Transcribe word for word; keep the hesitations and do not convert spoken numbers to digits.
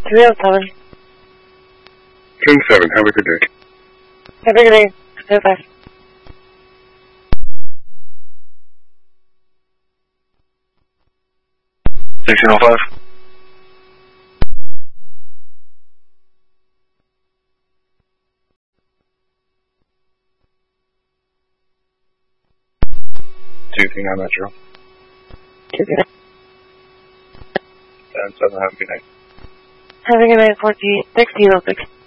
three oh seven. ten seven, have a good day. Have a good day. Bye-bye. sixteen oh five. two three nine Metro. two three nine. ten seven, have a good night. Have a good night, fourteen, sixteen oh six.